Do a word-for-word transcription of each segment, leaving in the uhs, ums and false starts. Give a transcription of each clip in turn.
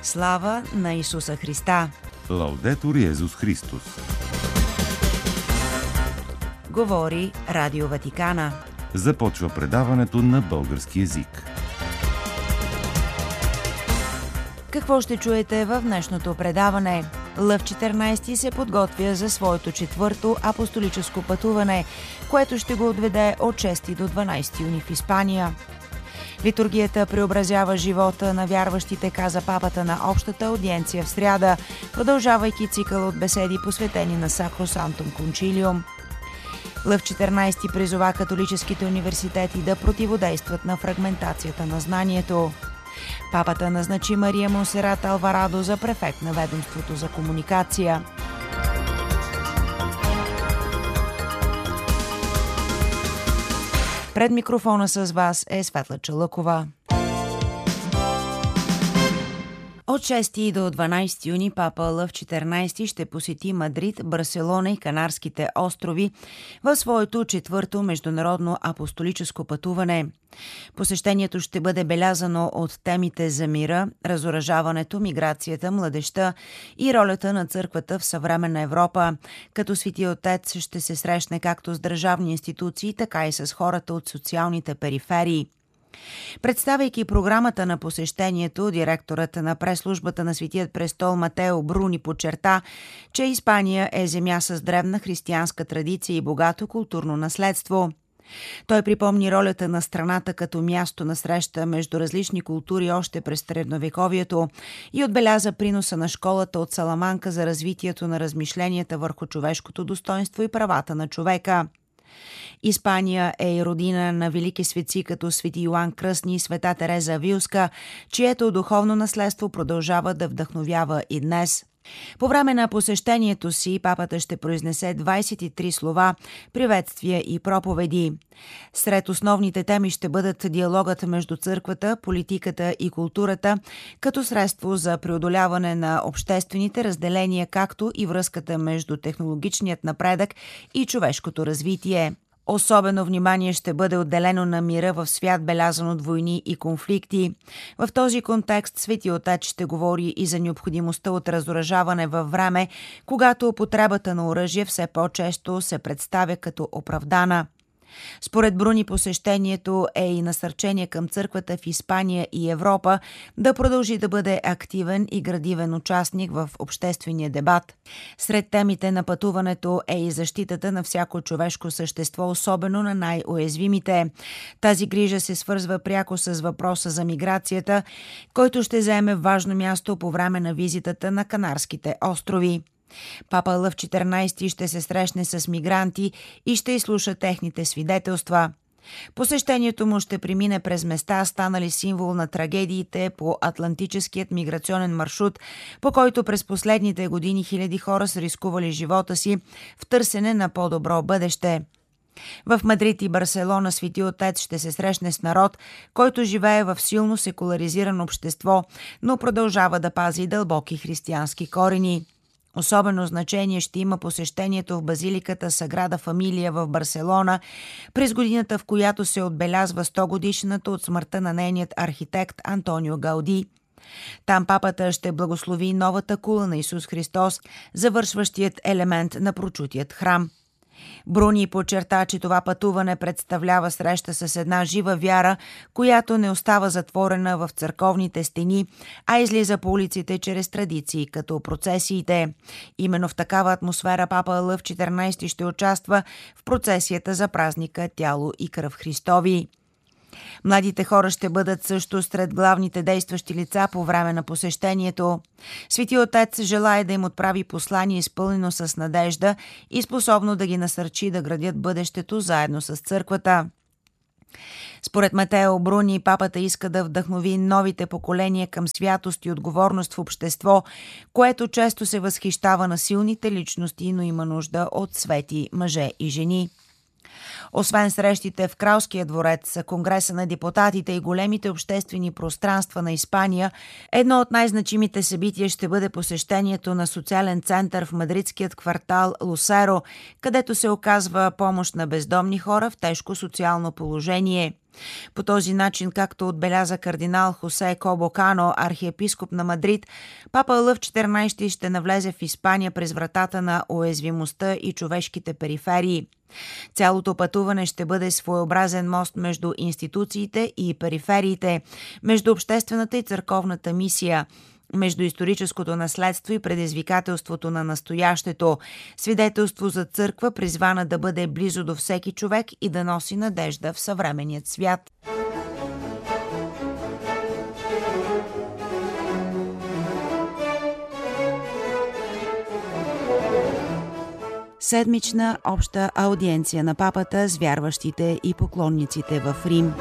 Слава на Исуса Христа! Лаудетур Йезус Христос! Говори Радио Ватикана. Започва предаването на български език. Какво ще чуете в днешното предаване? Лъв четиринайсети се подготвя за своето четвърто апостолическо пътуване, което ще го отведе от шести до дванайсети юни в Испания. Литургията преобразява живота на вярващите, каза папата на общата аудиенция в сряда, продължавайки цикъл от беседи, посветени на Сакросантум Кончилиум. Лъв четиринайсети призова католическите университети да противодействат на фрагментацията на знанието. Папата назначи Мария Монсерат Алварадо за префект на ведомството за комуникация. Пред микрофона с вас е Светла Чалъкова. От шести до дванайсети юни папа Лъв четиринайсети ще посети Мадрид, Барселона и Канарските острови в своето четвърто международно апостолическо пътуване. Посещението ще бъде белязано от темите за мира, разоръжаването, миграцията, младежта и ролята на църквата в съвременна Европа, като Свети Отец ще се срещне както с държавни институции, така и с хората от социалните периферии. Представяйки програмата на посещението, директорът на прес-службата на Светият престол Матео Бруни подчерта, че Испания е земя с древна християнска традиция и богато културно наследство. Той припомни ролята на страната като място на среща между различни култури още през средновековието и отбеляза приноса на школата от Саламанка за развитието на размишленията върху човешкото достоинство и правата на човека. Испания е и родина на велики светци като Свети Йоан Кръстни и Света Тереза Авилска, чието духовно наследство продължава да вдъхновява и днес. По време на посещението си папата ще произнесе двайсет и три слова, приветствия и проповеди. Сред основните теми ще бъдат диалогът между църквата, политиката и културата, като средство за преодоляване на обществените разделения, както и връзката между технологичният напредък и човешкото развитие. Особено внимание ще бъде отделено на мира в свят, белязан от войни и конфликти. В този контекст Свети Отец ще говори и за необходимостта от разоръжаване във време, когато употребата на оръжие все по-често се представя като оправдана. Според Бруни посещението е и насърчение към църквата в Испания и Европа да продължи да бъде активен и градивен участник в обществения дебат. Сред темите на пътуването е и защитата на всяко човешко същество, особено на най-уязвимите. Тази грижа се свързва пряко с въпроса за миграцията, който ще заеме важно място по време на визитата на Канарските острови. Папа Лъв четиринайсети ще се срещне с мигранти и ще изслуша техните свидетелства. Посещението му ще премине през места, станали символ на трагедиите по Атлантическият миграционен маршрут, по който през последните години хиляди хора са рискували живота си в търсене на по-добро бъдеще. В Мадрид и Барселона Свети Отец ще се срещне с народ, който живее в силно секуларизирано общество, но продължава да пази дълбоки християнски корени. Особено значение ще има посещението в базиликата Саграда Фамилия в Барселона, през годината, в която се отбелязва сто годишната от смъртта на нейният архитект Антонио Гауди. Там папата ще благослови новата кула на Исус Христос, завършващият елемент на прочутият храм. Бруни подчерта, че това пътуване представлява среща с една жива вяра, която не остава затворена в църковните стени, а излиза по улиците чрез традиции, като процесиите. Именно в такава атмосфера папа Лъв четиринайсети ще участва в процесията за празника Тяло и кръв Христови. Младите хора ще бъдат също сред главните действащи лица по време на посещението. Свети Отец желае да им отправи послание, изпълнено с надежда и способно да ги насърчи да градят бъдещето заедно с църквата. Според Матео Бруни, папата иска да вдъхнови новите поколения към святост и отговорност в общество, което често се възхищава на силните личности, но има нужда от свети мъже и жени. Освен срещите в Кралския дворец, Конгреса на депутатите и големите обществени пространства на Испания, едно от най-значимите събития ще бъде посещението на социален център в мадридският квартал Лусеро, където се оказва помощ на бездомни хора в тежко социално положение. По този начин, както отбеляза кардинал Хосе Кобо Кано, архиепископ на Мадрид, папа Лъв четиринайсети ще навлезе в Испания през вратата на уязвимостта и човешките периферии. Цялото пътуване ще бъде своеобразен мост между институциите и перифериите, между обществената и църковната мисия, между историческото наследство и предизвикателството на настоящето, свидетелство за църква, призвана да бъде близо до всеки човек и да носи надежда в съвременният свят. Седмична обща аудиенция на папата с вярващите и поклонниците в Рим.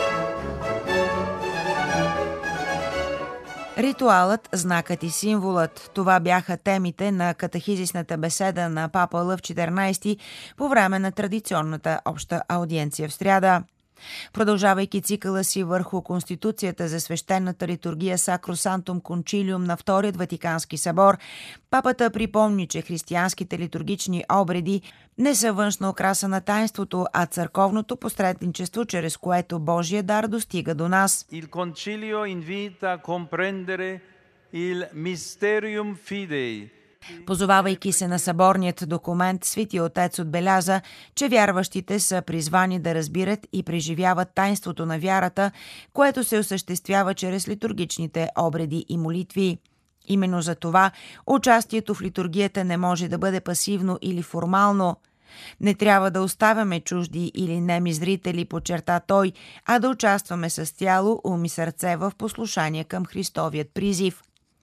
Ритуалът, знакът и символът – това бяха темите на катехизисната беседа на папа Лъв четиринайсети по време на традиционната обща аудиенция в сряда. Продължавайки цикъла си върху Конституцията за свещената литургия Sacrosanctum Concilium на Вторият Ватикански събор, папата припомни, че християнските литургични обреди не са външна окраса на таинството, а църковното посредничество, чрез което Божия дар достига до нас. Il Concilio invita a comprendere il mysterium fidei. Позовавайки се на съборният документ, Свети Отец отбеляза, че вярващите са призвани да разбират и преживяват таинството на вярата, което се осъществява чрез литургичните обреди и молитви. Именно за това участието в литургията не може да бъде пасивно или формално. Не трябва да оставяме чужди или неми зрители, подчерта той, а да участваме с тяло, ум и сърце в послушание към Христовият призив.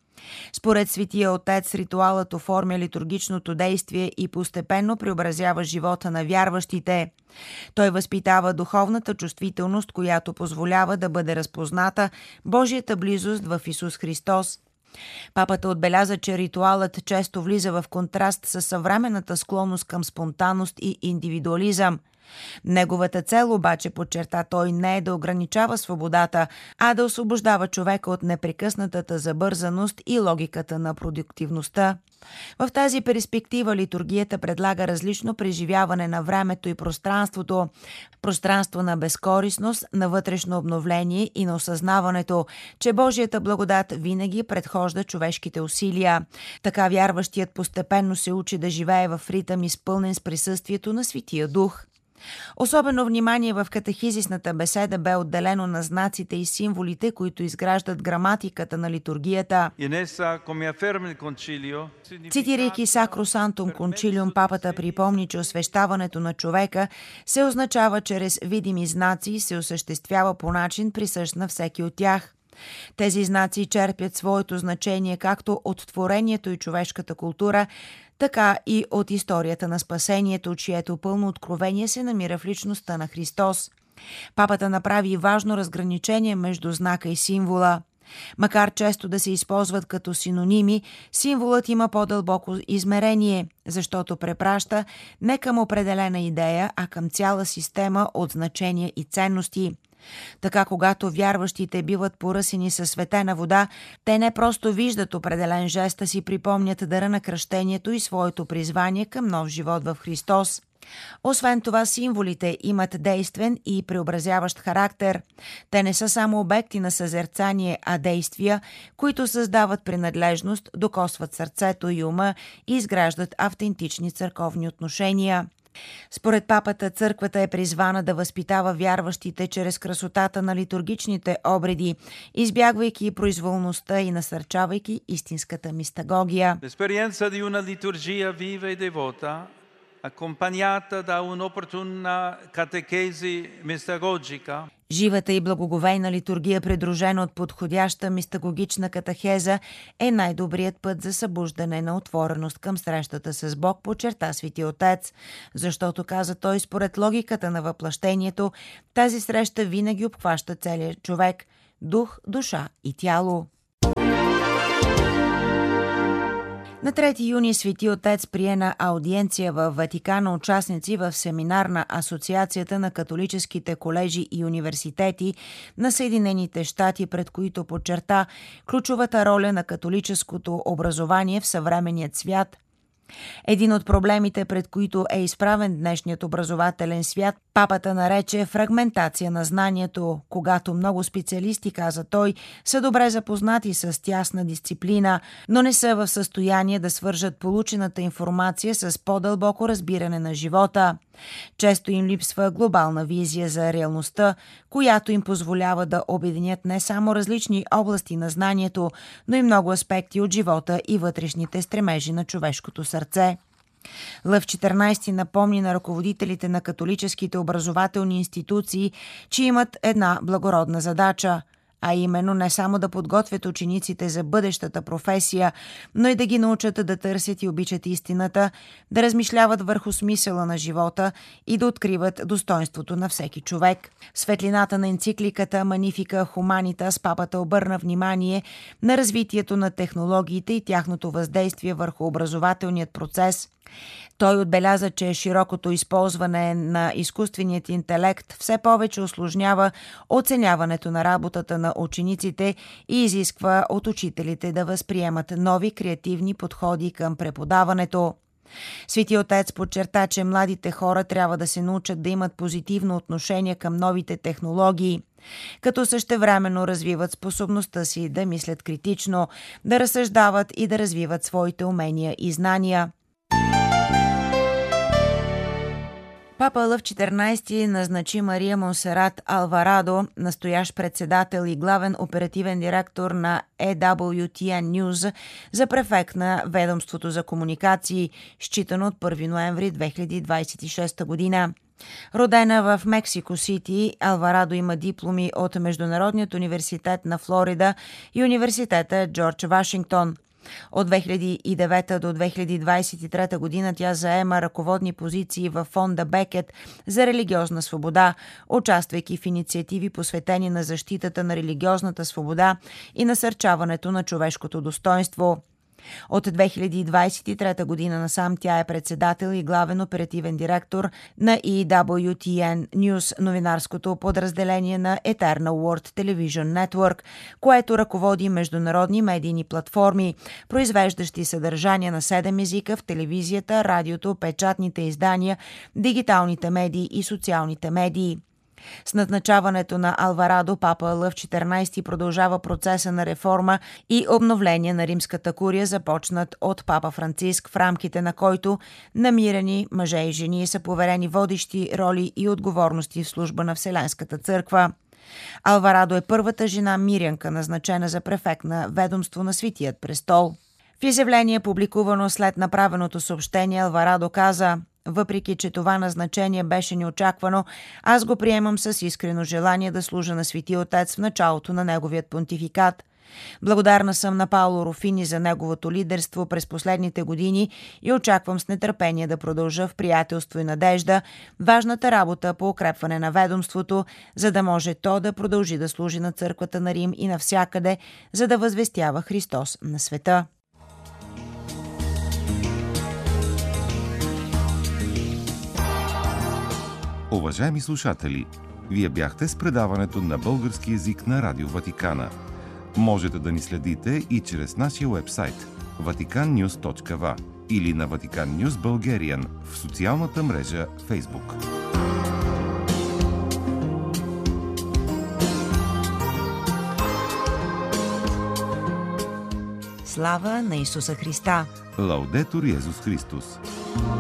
Според Светия Отец, ритуалът оформя литургичното действие и постепенно преобразява живота на вярващите. Той възпитава духовната чувствителност, която позволява да бъде разпозната Божията близост в Исус Христос. Папата отбеляза, че ритуалът често влиза в контраст с съвременната склонност към спонтанност и индивидуализъм. Неговата цел обаче, подчерта той, не е да ограничава свободата, а да освобождава човека от непрекъснатата забързаност и логиката на продуктивността. В тази перспектива литургията предлага различно преживяване на времето и пространството, пространство на безкорисност, на вътрешно обновление и на осъзнаването, че Божията благодат винаги предхожда човешките усилия. Така вярващият постепенно се учи да живее в ритъм, изпълнен с присъствието на Светия Дух. Особено внимание в катехизисната беседа бе отделено на знаците и символите, които изграждат граматиката на литургията. Цитирайки Sacrosanctum Concilium, папата припомни, че освещаването на човека се означава чрез видими знаци и се осъществява по начин присъщ на всеки от тях. Тези знаци черпят своето значение както от творението и човешката култура, така и от историята на спасението, чието пълно откровение се намира в личността на Христос. Папата направи важно разграничение между знака и символа. Макар често да се използват като синоними, символът има по-дълбоко измерение, защото препраща не към определена идея, а към цяла система от значения и ценности. Така, когато вярващите биват поръсени със светена вода, те не просто виждат определен жест, а си припомнят дара на кръщението и своето призвание към нов живот в Христос. Освен това, символите имат действен и преобразяващ характер. Те не са само обекти на съзерцание, а действия, които създават принадлежност, докосват сърцето и ума и изграждат автентични църковни отношения. Според папата, църквата е призвана да възпитава вярващите чрез красотата на литургичните обреди, избягвайки произволността и насърчавайки истинската мистагогия. L'esperienza di una liturgia viva e devota, accompagnata da un'opportuna catechesi mistagogica. Живата и благоговейна литургия, придружена от подходяща мистагогична катехеза, е най-добрият път за събуждане на отвореност към срещата с Бог, подчерта Свети Отец. Защото, каза той, според логиката на въплъщението, тази среща винаги обхваща целия човек – дух, душа и тяло. На трети юни Свети Отец прие на аудиенция в Ватикана участници в семинар на Асоциацията на католическите колежи и университети на Съединените щати, пред които подчерта ключовата роля на католическото образование в съвременният свят. Един от проблемите, пред които е изправен днешният образователен свят, папата нарече фрагментация на знанието, когато много специалисти, каза той, са добре запознати с тясна дисциплина, но не са в състояние да свържат получената информация с по-дълбоко разбиране на живота. Често им липсва глобална визия за реалността, която им позволява да обединят не само различни области на знанието, но и много аспекти от живота и вътрешните стремежи на човешкото сърце. Лъв четиринайсети напомни на ръководителите на католическите образователни институции, че имат една благородна задача, а именно не само да подготвят учениците за бъдещата професия, но и да ги научат да търсят и обичат истината, да размишляват върху смисъла на живота и да откриват достоинството на всеки човек. В светлината на енцикликата Magnificat Humanitas папата обърна внимание на развитието на технологиите и тяхното въздействие върху образователният процес. Той отбеляза, че широкото използване на изкуственият интелект все повече усложнява оценяването на работата на учениците и изисква от учителите да възприемат нови креативни подходи към преподаването. Свети отец подчерта, че младите хора трябва да се научат да имат позитивно отношение към новите технологии, като същевременно развиват способността си да мислят критично, да разсъждават и да развиват своите умения и знания. Папа Лъв четиринайсети назначи Мария Монсерат Алварадо, настоящ председател и главен оперативен директор на Ей Дабъл Ю Ти Ен News, за префект на ведомството за комуникации, считано от първи ноември две хиляди двайсет и шеста година. Родена в Мексико Сити, Алварадо има дипломи от Международният университет на Флорида и университета Джордж Вашингтон. От две хиляди и девета до две хиляди двайсет и трета година тя заема ръководни позиции във фонда Бекет за религиозна свобода, участвайки в инициативи посветени на защитата на религиозната свобода и насърчаването на човешкото достоинство. От две хиляди двайсет и трета година насам тя е председател и главен оперативен директор на Ей Дабъл Ю Ти Ен News, новинарското подразделение на Eternal World Television Network, което ръководи международни медийни платформи, произвеждащи съдържания на седем езика в телевизията, радиото, печатните издания, дигиталните медии и социалните медии. С назначаването на Алварадо, папа Лъв четиринайсети продължава процеса на реформа и обновление на римската курия, започнат от папа Франциск, в рамките на който намирани мъже и жени са поверени водещи роли и отговорности в служба на Вселенската църква. Алварадо е първата жена мирянка, назначена за префект на ведомство на Светият престол. В изявление, публикувано след направеното съобщение, Алварадо каза: „Въпреки че това назначение беше неочаквано, аз го приемам с искрено желание да служа на Свети Отец в началото на неговият понтификат. Благодарна съм на Паоло Руфини за неговото лидерство през последните години и очаквам с нетърпение да продължа в приятелство и надежда важната работа по укрепване на ведомството, за да може то да продължи да служи на църквата на Рим и навсякъде, за да възвестява Христос на света.“ Уважаеми слушатели, вие бяхте с предаването на български език на Радио Ватикана. Можете да ни следите и чрез нашия уебсайт ватикан нюз точка ви или на Vatican News Bulgarian в социалната мрежа Facebook. Слава на Исуса Христа! Лаудетур Йезус Христос!